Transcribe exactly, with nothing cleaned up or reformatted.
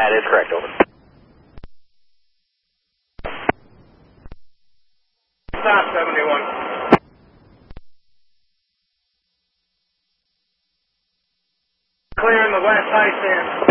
That is correct, over. Stop seventy-one. Clear in the west high stand.